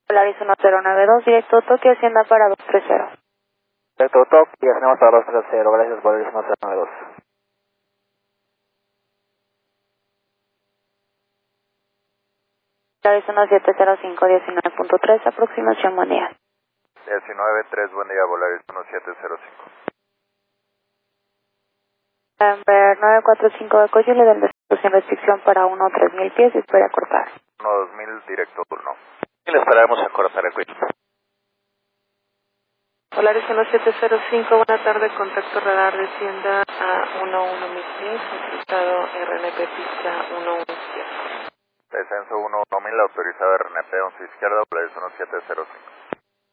Polaris 1092, directo Tokio, Hacienda para 230. Directo Tokio, tenemos para 230, gracias Polaris 1092. Polaris 1705, 19.3, aproximación, buen día. 19.3, buen día, Polaris 1705. Embraer 945 de Coyole del descenso sin restricción para 1-3000 pies, espera cortar. 1-2000, directo 1. Y le esperaremos a cortar el cuello. Polaris 1705, buena tarde, contacto radar descienda a 11.000 pies, autorizado RNP pista 11 izquierda. Descenso 1-1000, autorizado RNP 11 izquierda, Polaris 1705.